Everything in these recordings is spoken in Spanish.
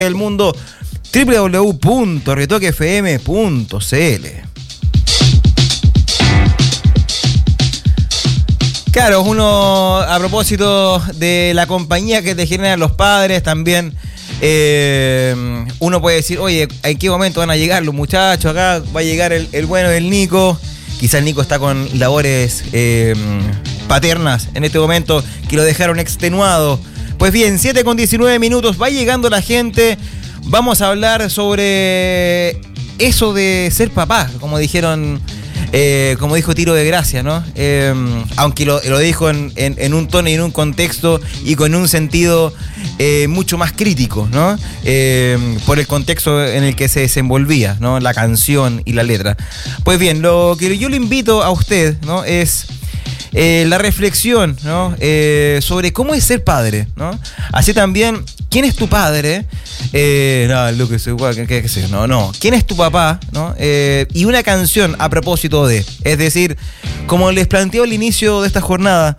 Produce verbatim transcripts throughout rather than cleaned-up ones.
el mundo, doble u doble u doble u punto retoque f m punto c l. Claro, uno, a propósito de la compañía que te generan los padres, también eh, uno puede decir, oye, ¿en qué momento van a llegar los muchachos? Acá va a llegar el, el bueno del Nico. Quizá el Nico está con labores eh, paternas en este momento que lo dejaron extenuado. Pues bien, siete con diecinueve minutos, va llegando la gente. Vamos a hablar sobre eso de ser papá, como dijeron... Eh, como dijo Tiro de Gracia, ¿no? Eh, aunque lo, lo dijo en, en, en un tono y en un contexto y con un sentido eh, mucho más crítico, ¿no? Eh, por el contexto en el que se desenvolvía, ¿no? La canción y la letra. Pues bien, lo que yo le invito a usted, ¿no? Es eh, la reflexión, ¿no? Eh, sobre cómo es ser padre, ¿no? Así también, ¿quién es tu padre? Eh, no, lo que se ¿qué, qué, qué, no, no. ¿Quién es tu papá? ¿No? Eh, y una canción a propósito de. Es decir, como les planteo al inicio de esta jornada,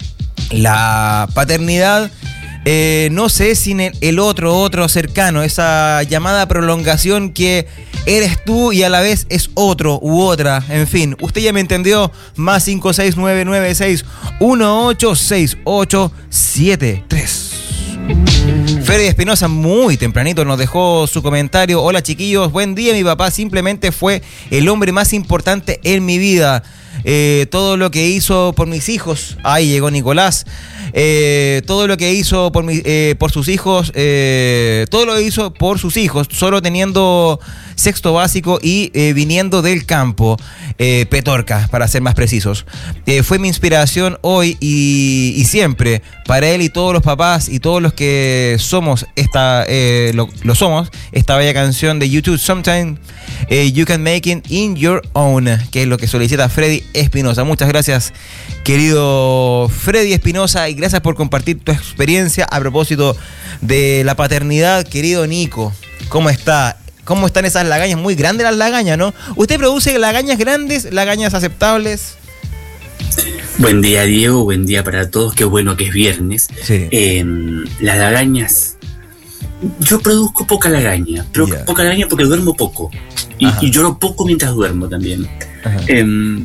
la paternidad eh, no se es sin el, el otro, otro cercano, esa llamada prolongación que eres tú y a la vez es otro u otra. En fin, usted ya me entendió. Más cinco seis nueve nueve seis uno ocho seis ocho siete tres. Freddy Espinosa muy tempranito nos dejó su comentario. Hola chiquillos, buen día. Mi papá simplemente fue el hombre más importante en mi vida. Eh, todo lo que hizo por mis hijos. Ahí llegó Nicolás. Eh, todo lo que hizo por, mi, eh, por sus hijos. Eh, todo lo hizo por sus hijos. Solo teniendo sexto básico y eh, viniendo del campo. Eh, Petorca, para ser más precisos. Eh, fue mi inspiración hoy y, y siempre. Para él y todos los papás y todos los que somos esta, eh, lo, lo somos, esta bella canción de YouTube, Sometimes eh, You Can Make It In Your Own, que es lo que solicita Freddy Espinosa. Muchas gracias, querido Freddy Espinosa, y gracias por compartir tu experiencia a propósito de la paternidad. Querido Nico, ¿cómo está? ¿Cómo están esas lagañas? Muy grandes las lagañas, ¿no? ¿Usted produce lagañas grandes, lagañas aceptables? Buen día, Diego, buen día para todos. Qué bueno que es viernes. Sí. Eh, las lagañas, yo produzco poca lagaña, pero yeah. poca lagaña porque duermo poco y, y lloro poco mientras duermo también. Eh,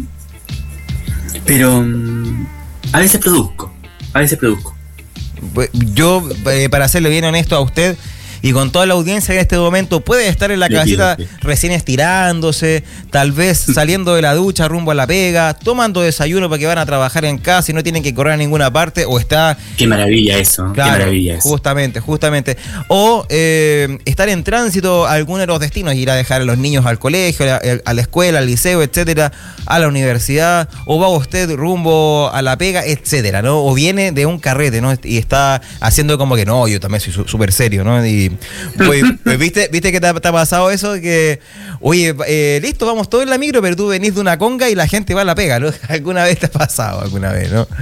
pero a veces produzco, a veces produzco. Yo, eh, para serle bien honesto a usted y con toda la audiencia en este momento, puede estar en la casita recién estirándose, tal vez saliendo de la ducha rumbo a la pega, tomando desayuno porque van a trabajar en casa y no tienen que correr a ninguna parte, o está... Qué maravilla eso, claro, qué maravilla eso. Justamente, justamente. O eh, estar en tránsito a alguno de los destinos, ir a dejar a los niños al colegio, a, a la escuela, al liceo, etcétera, a la universidad, o va usted rumbo a la pega, etcétera, ¿no? O viene de un carrete, ¿no? Y está haciendo como que no, yo también soy súper serio, ¿no? Y Pues, pues, ¿viste, ¿Viste que te ha, te ha pasado eso? Que, oye, eh, listo, vamos todos en la micro, pero tú venís de una conga y la gente va a la pega, ¿no? ¿Alguna vez te ha pasado? ¿Alguna vez, no?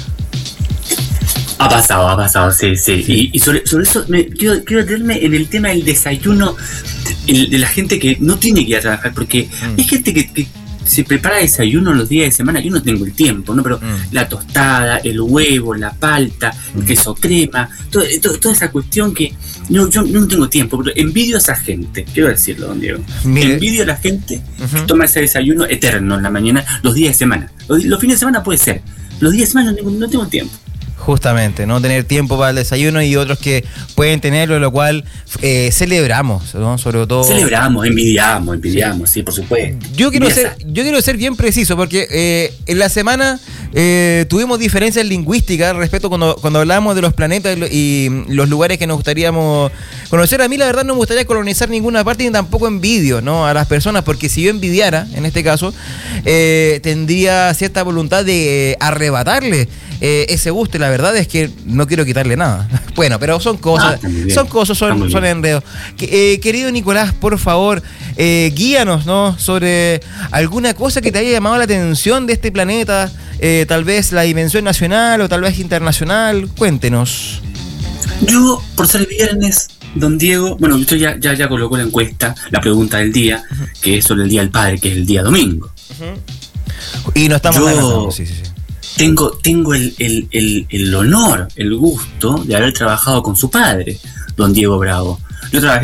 Ha pasado, ha pasado, sí, sí. sí. Y, y sobre, sobre eso, me, quiero, quiero detenerme en el tema del desayuno el, de la gente que no tiene que ir a trabajar, porque mm. hay gente que... que se prepara desayuno los días de semana. Yo no tengo el tiempo, ¿no? Pero mm. la tostada, el huevo, la palta, el queso crema, todo, todo, toda esa cuestión que no, yo no tengo tiempo, pero envidio a esa gente, quiero decirlo, don Diego. Mire. Envidio a la gente uh-huh. que toma ese desayuno eterno en la mañana, los días de semana. Los, los fines de semana puede ser, los días de semana no, no tengo tiempo. Justamente, no tener tiempo para el desayuno, y otros que pueden tenerlo, lo cual eh, celebramos, ¿no? Sobre todo... Celebramos, envidiamos, envidiamos, sí, sí por supuesto. Yo quiero, ser, yo quiero ser bien preciso, porque eh, en la semana eh, tuvimos diferencias lingüísticas respecto cuando, cuando hablábamos de los planetas y los lugares que nos gustaríamos conocer. A mí la verdad no me gustaría colonizar ninguna parte, ni tampoco envidio, ¿no? A las personas, porque si yo envidiara, en este caso, eh, tendría cierta voluntad de eh, arrebatarle eh, ese gusto, y la verdad es que no quiero quitarle nada. Bueno, pero son cosas, ah, son cosas, son, son enredos. Eh, querido Nicolás, por favor, eh, guíanos, ¿no? Sobre alguna cosa que te haya llamado la atención de este planeta, eh, tal vez la dimensión nacional o tal vez internacional. Cuéntenos. Yo, por ser viernes, don Diego, bueno, usted ya, ya, ya colocó la encuesta, la pregunta del día, uh-huh. que es sobre el Día del Padre, que es el día domingo. Uh-huh. Y no estamos Yo... ganando. Sí, sí, sí. Tengo, tengo el, el, el, el honor, el gusto de haber trabajado con su padre, don Diego Bravo. Yo trabajé